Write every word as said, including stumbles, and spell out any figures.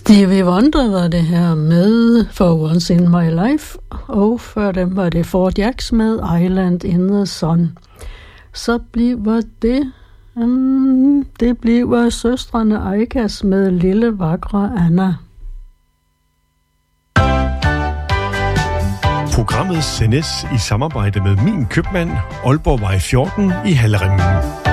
Stevie Wonder var det her med For Once in My Life, og før dem var det Fort Jacks med Island in the Sun. Så bliver det, um, det bliver søstrene Aikas med Lille Vakre Anna. Programmet sendes i samarbejde med Min Købmand, Aalborgvej fjorten i Hallerimmen.